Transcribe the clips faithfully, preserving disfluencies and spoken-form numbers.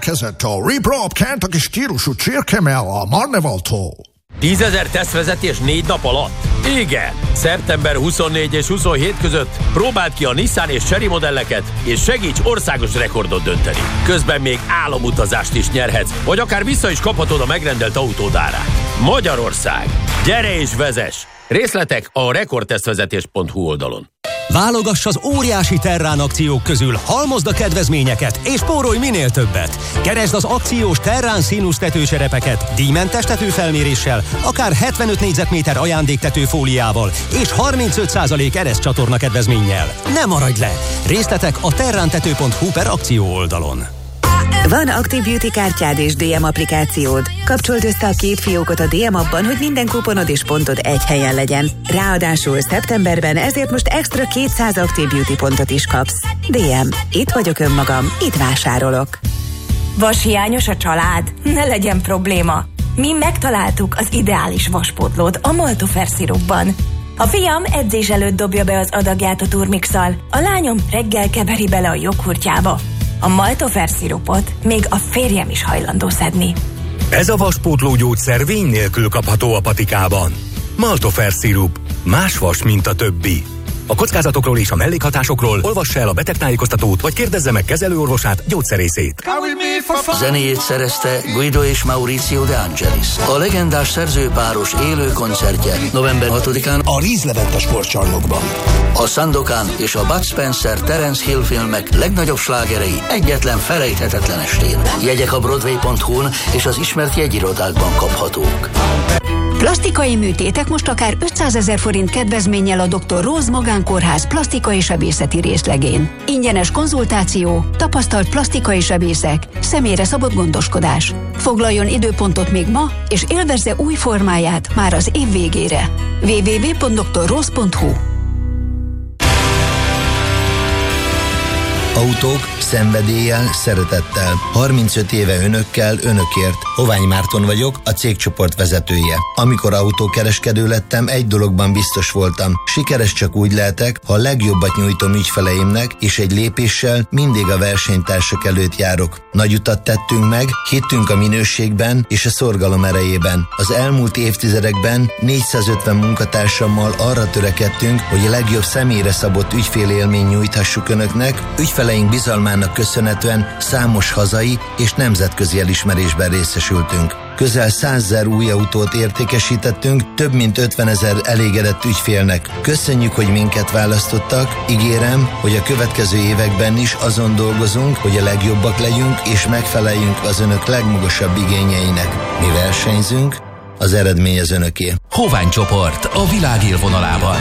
Kezett a Reprop Kentucky stílusú csirkemell a Marnevaltól. tízezer tesztvezetés négy nap alatt? Igen! szeptember huszonnégy és huszonhét között próbáld ki a Nissan és Chery modelleket, és segíts országos rekordot dönteni. Közben még álomutazást is nyerhetsz, vagy akár vissza is kaphatod a megrendelt autód árát. Magyarország! Gyere és vezess! Részletek a rekordtesztvezetés pont hu oldalon. Válogass az óriási Terrán akciók közül, halmozd a kedvezményeket, és spórolj minél többet. Keresd az akciós Terrán színusz tetőcserepeket, díjmentes tetőfelméréssel, akár hetvenöt négyzetméter ajándéktető fóliával, és harmincöt százalék ereszcsatorna kedvezménnyel. Ne maradj le! Részletek a terrántető pont hu per akció oldalon. Van Active Beauty kártyád és dé em applikációd? Kapcsold össze a két fiókot a dé em appban, hogy minden kuponod és pontod egy helyen legyen. Ráadásul szeptemberben ezért most extra kétszáz Active Beauty pontot is kapsz. dé em. Itt vagyok önmagam, itt vásárolok. Vashiányos a család? Ne legyen probléma. Mi megtaláltuk az ideális vaspótlót a Maltofer szirupban. A fiam edzés előtt dobja be az adagját a turmixal, a lányom reggel keveri bele a joghurtjába. A Maltofer szirupot még a férjem is hajlandó szedni. Ez a vaspótló gyógyszer vény nélkül kapható a patikában. Maltofer szirup. Más vas, mint a többi. A kockázatokról és a mellékhatásokról olvassa el a betegtájékoztatót, vagy kérdezze meg kezelőorvosát, gyógyszerészét. Zenéjét szerezte Guido és Mauricio De Angelis. A legendás szerzőpáros élő koncertje november hatodikán a Rízlevente sportcsarnokban. A Sandokan és a Bud Spencer Terence Hill filmek legnagyobb slágerei egyetlen felejthetetlen estén. Jegyek a broadway pont hu-n és az ismert jegyirodákban kaphatók. Plastikai műtétek most akár ötszázezer forint kedvezménnyel a doktor Rose Magánkórház plastikai sebészeti részlegén. Ingyenes konzultáció, tapasztalt plastikai sebészek, személyre szabott gondoskodás. Foglaljon időpontot még ma, és élvezze új formáját már az év végére. double-u double-u double-u pont doktor rose pont hu. Autók szenvedéllyel, szeretettel. harmincöt éve önökkel, önökért. Hovány Márton vagyok, a cégcsoport vezetője. Amikor autókereskedő lettem, egy dologban biztos voltam. Sikeres csak úgy lehetek, ha a legjobbat nyújtom ügyfeleimnek, és egy lépéssel mindig a versenytársak előtt járok. Nagy utat tettünk meg, hittünk a minőségben és a szorgalom erejében. Az elmúlt évtizedekben négyszázötven munkatársammal arra törekedtünk, hogy a legjobb személyre szabott ügyfélélmény nyújthassuk önöknek. Ügyfeleink bizalmának köszönhetően számos hazai és nemzetközi elismerésben részesültünk. Közel százezer új autót értékesítettünk, több mint ötvenezer elégedett ügyfélnek. Köszönjük, hogy minket választottak. Ígérem, hogy a következő években is azon dolgozunk, hogy a legjobbak legyünk és megfeleljünk az önök legmagasabb igényeinek. Mi versenyzünk, az eredmény az önöké. Hovány csoport a világ élvonalában.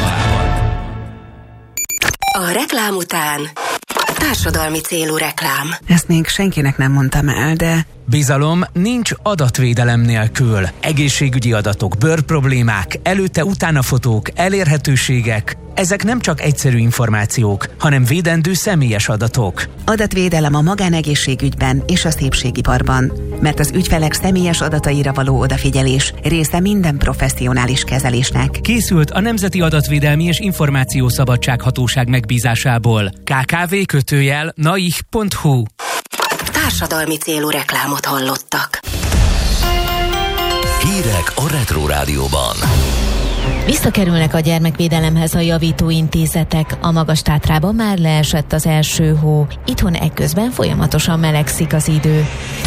A reklám után társadalmi célú reklám. Ezt még senkinek nem mondtam el, de... Bizalom nincs adatvédelem nélkül. Egészségügyi adatok, bőrproblémák, előtte-utána fotók, elérhetőségek. Ezek nem csak egyszerű információk, hanem védendő személyes adatok. Adatvédelem a magánegészségügyben és a szépségiparban. Mert az ügyfelek személyes adataira való odafigyelés része minden professzionális kezelésnek. Készült a Nemzeti Adatvédelmi és Információszabadság Hatóság megbízásából. ká ká vé kötőjel naih pont hu. Társadalmi célú reklámot hallottak. Hírek a Retro Rádióban. Visszakerülnek a gyermekvédelemhez a javítóintézetek. A Magas-Tátrában már leesett az első hó. Itthon ekközben folyamatosan melegszik az idő.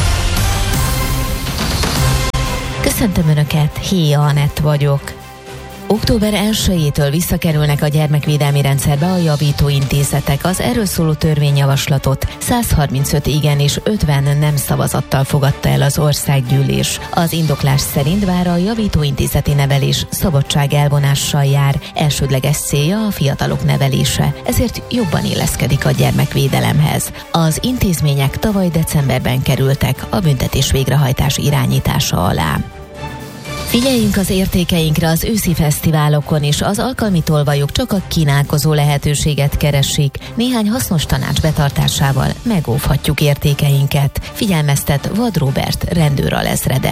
Köszöntöm Önöket, Héja Anett vagyok. október elsejétől visszakerülnek a gyermekvédelmi rendszerbe a javítóintézetek. Az erről szóló törvényjavaslatot százharmincöt igen és ötven nem szavazattal fogadta el az országgyűlés. Az indoklás szerint bár a javítóintézeti nevelés szabadság elvonással jár, elsődleges célja a fiatalok nevelése, ezért jobban illeszkedik a gyermekvédelemhez. Az intézmények tavaly decemberben kerültek a büntetés végrehajtás irányítása alá. Figyeljünk az értékeinkre az őszi fesztiválokon is, az alkalmi tolvajok csak a kínálkozó lehetőséget keresik. Néhány hasznos tanács betartásával megóvhatjuk értékeinket, figyelmeztet Vad Róbert rendőralezredes.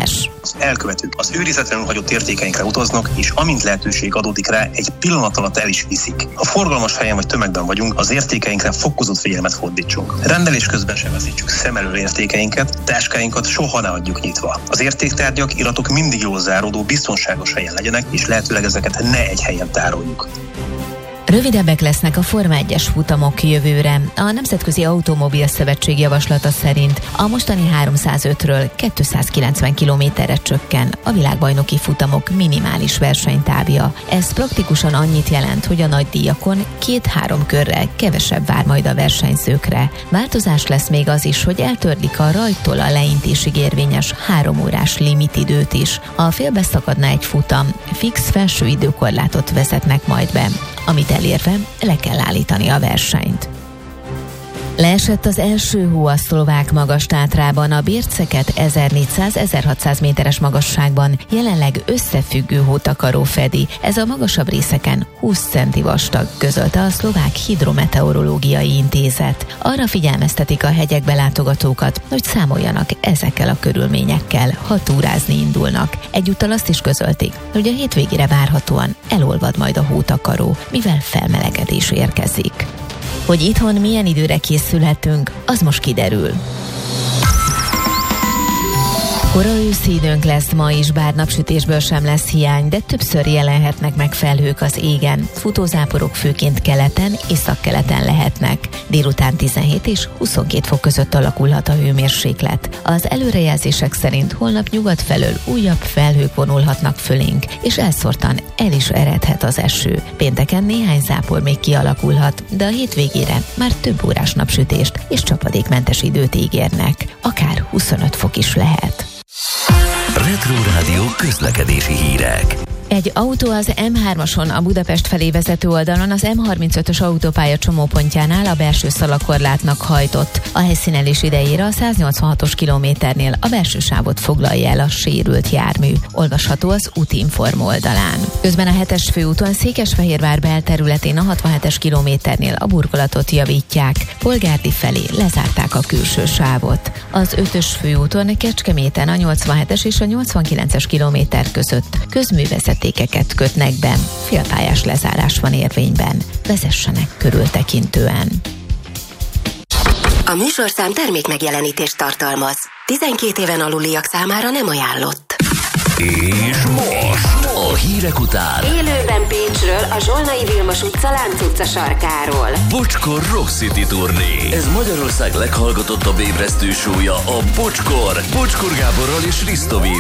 az elkövetők az őrizetlenül hagyott értékeinkre utaznak, és amint lehetőség adódik rá, egy pillanat alatt el is viszik. Ha forgalmas helyen vagy tömegben vagyunk, az értékeinkre fokozott figyelmet fordítsunk. Rendelés közben sem veszítsük szem elől értékeinket, táskáinkat soha ne hagyjuk nyitva. Az értéktárgyak, iratok mindig jól záródó, biztonságos helyen legyenek, és lehetőleg ezeket ne egy helyen tároljuk. Rövidebbek lesznek a Forma egyes futamok jövőre. A Nemzetközi Automobil Szövetség javaslata szerint a mostani háromszázötről kétszázkilencven kilométerre csökken a világbajnoki futamok minimális versenytávja. Ez praktikusan annyit jelent, hogy a nagydíjakon két-három körrel kevesebb vár majd a versenyzőkre. Változás lesz még az is, hogy eltörlik a rajtól a leintésig érvényes három órás limitidőt is. Ha félbe szakadna egy futam, fix felső időkorlátot vezetnek majd be, amit elérve le kell állítani a versenyt. Leesett az első hó a szlovák Magas-Tátrában, a Bérceket ezernégyszáz-ezerhatszáz méteres magasságban jelenleg összefüggő hótakaró fedi. Ez a magasabb részeken húsz centi vastag, közölte a Szlovák Hidrometeorológiai Intézet. Arra figyelmeztetik a hegyekbe látogatókat, hogy számoljanak ezekkel a körülményekkel, ha túrázni indulnak. Egyúttal azt is közölték, hogy a hétvégére várhatóan elolvad majd a hótakaró, mivel felmelegedés érkezik. Hogy itthon milyen időre készülhetünk, az most kiderül. Kora őszi időnk lesz ma is, bár napsütésből sem lesz hiány, de többször jelenhetnek meg felhők az égen. Futózáporok főként keleten, északkeleten lehetnek. Délután tizenhét és huszonkét fok között alakulhat a hőmérséklet. Az előrejelzések szerint holnap nyugat felől újabb felhők vonulhatnak fölénk, és elszórtan el is eredhet az eső. Pénteken néhány zápor még kialakulhat, de a hétvégére már több órás napsütést és csapadékmentes időt ígérnek. Akár huszonöt fok is lehet. Retro Rádió közlekedési hírek. Egy autó az em hármason a Budapest felé vezető oldalon az em harmincötös autópálya csomópontjánál a belső szalakorlátnak hajtott. A helyszínelés idejére a száznyolcvanhatos kilométernél a belső sávot foglalja el a sérült jármű. Olvasható az Útinform oldalán. Közben a hetes főúton Székesfehérvár belterületén a hatvanhetes kilométernél a burkolatot javítják. Polgárdi felé lezárták a külső sávot. Az ötös főúton Kecskeméten a nyolcvanhetes és a nyolcvankilences kilométer között közművezetékeket kötnek be. Félpályás lezárás van érvényben. Vezessenek körültekintően. A műsorszám termék megjelenítést tartalmaz. tizenkét éven aluliak számára nem ajánlott. És most a hírek után Élőben Pécsről, a Zsolnai Vilmos utca Lánc utca sarkáról. Bocskor Rock City turné. Ez Magyarország leghallgatottabb ébresztő show-ja, a Bocskor. Bocskor Gáborral és Risztovéval.